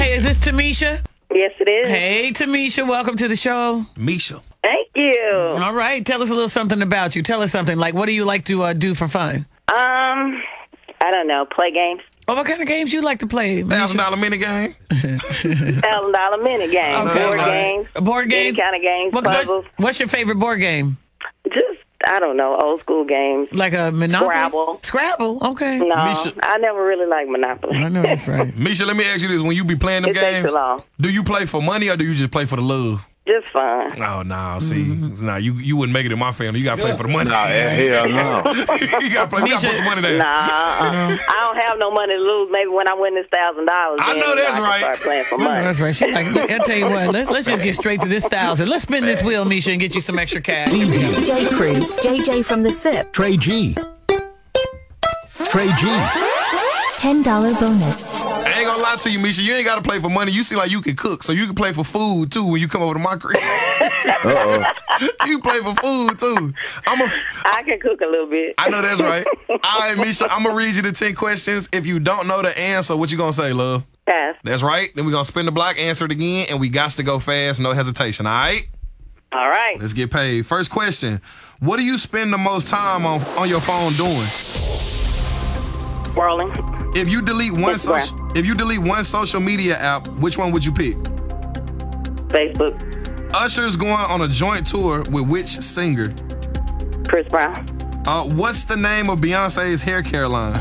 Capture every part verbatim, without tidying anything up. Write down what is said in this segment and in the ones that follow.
is this Tamisha? Yes, it is. Hey, Tamisha, welcome to the show. Misha. Thank you. All right, tell us a little something about you. Tell us something like, what do you like to uh, do for fun? Um, I don't know. Play games. Oh, what kind of games you like to play? Thousand dollar minute game. Thousand dollar minute games. Okay. Board Right. games. Board games? Any kind of games. What- Puzzles. what's, what's your favorite board game? Just, I don't know, old school games. Like a Monopoly? Scrabble. Scrabble, okay. No, Misha- I never really liked Monopoly. I know, that's right. Misha, let me ask you this. When you be playing them It takes games, too long. do you play for money or do you just play for the love? Just fun. Oh, no. See, Mm-hmm. nah, you you wouldn't make it in my family. You got to play for the money. Nah, hell no. you got to play. We got to put some money there. Nah, uh-uh. I don't have no money to lose. Maybe when I win this thousand dollars, I know then, that's you right. I can start playing for I know money. that's right. She like, I'll tell you what, let, let's just get straight to this thousand. Let's spin this wheel, Misha, and get you some extra cash. D J Cruz, J J from the Sip. Trey G. Trey G. ten dollar bonus. I ain't gonna lie to you, Misha. You ain't gotta play for money. You seem like you can cook, so you can play for food too when you come over to my crib. Uh-oh. You can play for food too. I'm a. I can cook a little bit. I know that's right. All right, Misha. I'm gonna read you the ten questions. If you don't know the answer, what you gonna say, love? Pass. That's right. Then we gonna spin the block, answer it again, and we got to go fast, no hesitation. All right. All right. Let's get paid. First question: what do you spend the most time on on your phone doing? Whirling. If you delete one Instagram. social, if you delete one social media app, which one would you pick? Facebook. Usher's going on a joint tour with which singer? Chris Brown. Uh, what's the name of Beyonce's hair care line?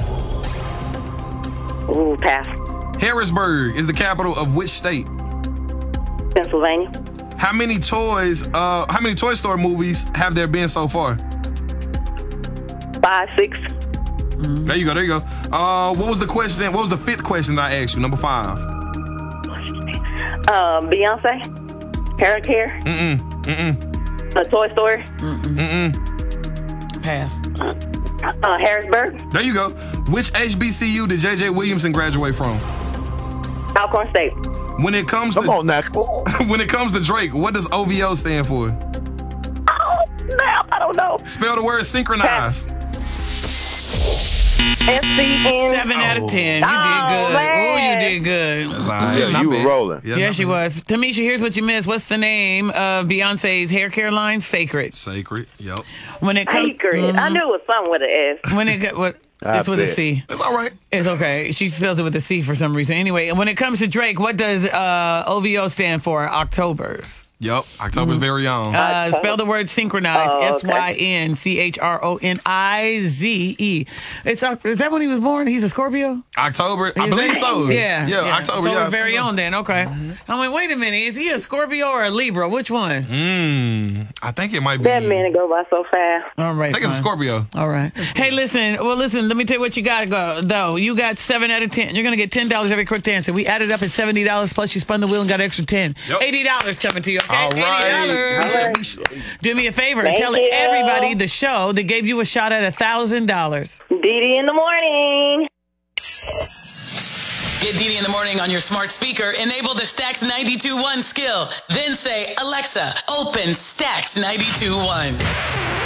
Ooh, pass. Harrisburg is the capital of which state? Pennsylvania. How many toys? Uh, how many Toy Story movies have there been so far? Five, six. There you go. There you go. Uh, what was the question? What was the fifth question that I asked you? Number five. Uh, Beyonce. Hair care. Mm mm mm A Toy Story. mm mm. Pass. Uh, Harrisburg. There you go. Which H B C U did J J Williamson graduate from? Alcorn State. When it comes Come to on now. Come on. when it comes to Drake, what does O V O stand for? Oh, no, I don't know. Spell the word synchronize. S C N. Seven out of ten. You Oh, did good. man. Oh, you did good. That's all right. Yeah, Not you were bad. rolling. Yeah, Yeah, not she bad. was. Tamisha, here's what you missed. What's the name of Beyonce's hair care line? Sacred. Sacred. Yep. When it comes, Sacred. I knew it was something with an S. when it got what? I It's with a bet. C. That's all right. It's okay. She spells it with a C for some reason. Anyway, when it comes to Drake, what does uh, O V O stand for? Octobers. Yep. October's very own. Uh, spell the word synchronize. Oh, okay. S Y N C H R O N I Z E. It's Oc- is that when he was born? He's a Scorpio. October. I Is believe that- so. Yeah. Yeah. October. October's Yeah. very own. Then okay. I mean, wait a minute. Is he a Scorpio or a Libra? Which one? Mm, I think it might be. That minute go by so fast. All right. I think it's a fine. Scorpio. All right. Hey, listen. Well, listen. Let me tell you what you got to go. Though you got seven out of ten. You're gonna get ten dollars every quick answer. We added up at seventy dollars plus you spun the wheel and got extra ten. Yep. Eighty dollars coming to you. Okay. All Eighty right. dollars. Misha, Misha. Do me a favor. Thank Tell you. everybody the show that gave you a shot at a thousand dollars. Dee Dee in the morning. Get Dee Dee in the morning on your smart speaker. Enable the Stacks ninety-two point one skill. Then say, Alexa, open Stacks ninety-two point one.